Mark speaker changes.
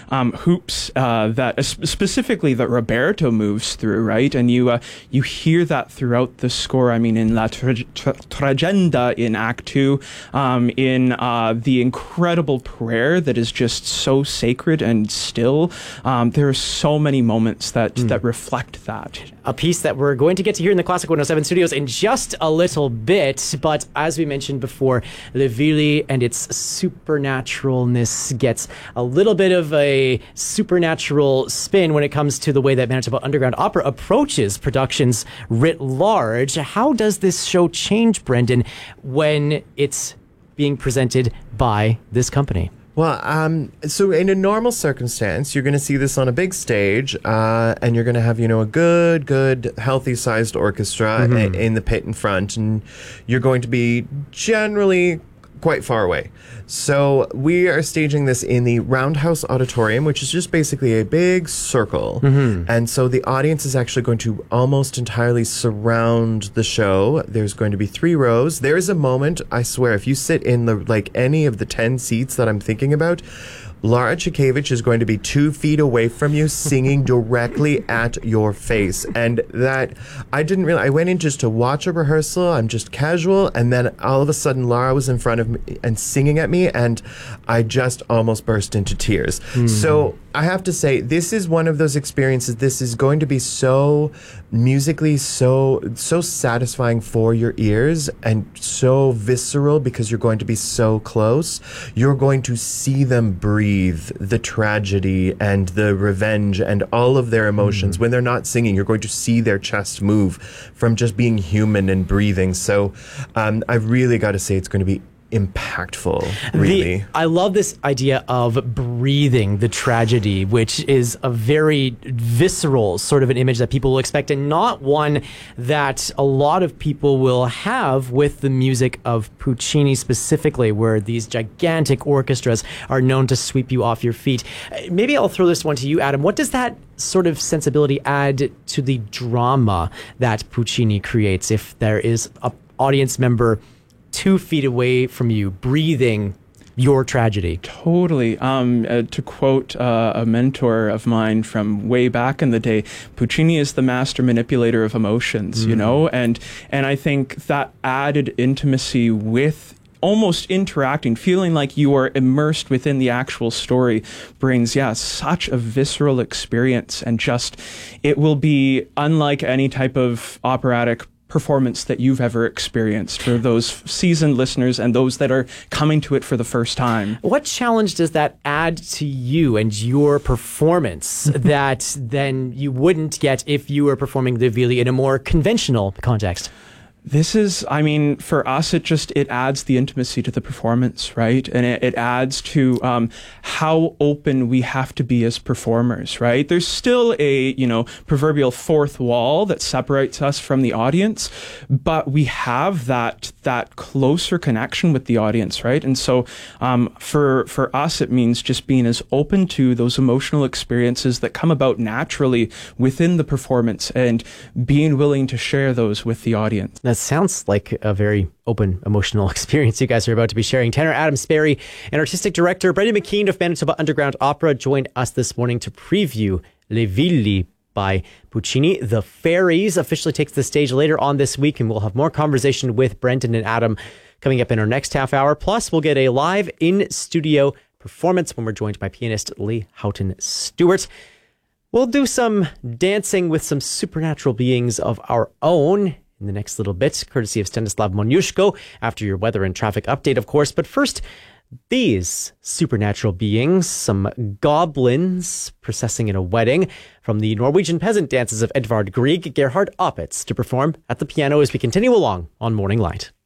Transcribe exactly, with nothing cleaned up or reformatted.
Speaker 1: um, hoops uh, that uh, specifically that Roberto moves through, right? And you uh, you hear that throughout the score. I mean, in La Tra Tra Tragenda in Act Two, um, in uh, the incredible prayer that is just so sacred and still. Um, there are so many moments that mm. that reflect that.
Speaker 2: A piece that we're going to get to hear in the Classic one oh seven studios in just a little bit, but as we mentioned before, Le Villi and its supernaturalness gets a little bit of a supernatural spin when it comes to the way that Manitoba Underground Opera approaches productions writ large. How does this show change, Brendan, when it's being presented by this company?
Speaker 3: Well, um, so in a normal circumstance, you're going to see this on a big stage, uh, and you're going to have, you know, a good, good, healthy-sized orchestra mm-hmm. in the pit in front, and you're going to be generally quite far away. So we are staging this in the Roundhouse Auditorium, which is just basically a big circle. Mm-hmm. And so the audience is actually going to almost entirely surround the show. There's going to be three rows. There is a moment, I swear, if you sit in the like any of the ten seats that I'm thinking about, Lara Chikevich is going to be two feet away from you singing directly at your face. And that, I didn't really, I went in just to watch a rehearsal. I'm just casual. And then all of a sudden, Lara was in front of me and singing at me. And I just almost burst into tears. Mm. So I have to say, this is one of those experiences. This is going to be so musically, so, so satisfying for your ears and so visceral because you're going to be so close. You're going to see them breathe. The tragedy and the revenge and all of their emotions. Mm. When they're not singing, you're going to see their chest move from just being human and breathing. So um, I've really got to say it's going to be impactful, really.
Speaker 2: The, I love this idea of breathing the tragedy, which is a very visceral sort of an image that people will expect, and not one that a lot of people will have with the music of Puccini specifically, where these gigantic orchestras are known to sweep you off your feet. Maybe I'll throw this one to you, Adam. What does that sort of sensibility add to the drama that Puccini creates if there is an audience member two feet away from you, breathing your tragedy?
Speaker 1: Totally. Um, uh, to quote uh, a mentor of mine from way back in the day, Puccini is the master manipulator of emotions, mm-hmm. you know? And, and I think that added intimacy with almost interacting, feeling like you are immersed within the actual story brings, yeah, such a visceral experience. And just, it will be unlike any type of operatic performance that you've ever experienced for those seasoned listeners and those that are coming to it for the first time.
Speaker 2: What challenge does that add to you and your performance that then you wouldn't get if you were performing the Villi in a more conventional context?
Speaker 1: This is, I mean, for us, it just, it adds the intimacy to the performance, right? And it, it adds to um, how open we have to be as performers, right? There's still a, you know, proverbial fourth wall that separates us from the audience, but we have that, that closer connection with the audience, right? And so um, for, for us, it means just being as open to those emotional experiences that come about naturally within the performance and being willing to share those with the audience.
Speaker 2: That's sounds like a very open, emotional experience you guys are about to be sharing. Tenor Adam Sperry and Artistic Director Brendan McKean of Manitoba Underground Opera joined us this morning to preview Le Villi by Puccini. The Fairies officially takes the stage later on this week, and we'll have more conversation with Brendan and Adam coming up in our next half hour. Plus, we'll get a live in-studio performance when we're joined by pianist Lee Houghton Stewart. We'll do some dancing with some supernatural beings of our own in the next little bit, courtesy of Stanislav Moniuszko, after your weather and traffic update, of course. But first, these supernatural beings, some goblins processing in a wedding, from the Norwegian peasant dances of Edvard Grieg, Gerhard Opitz to perform at the piano as we continue along on Morning Light.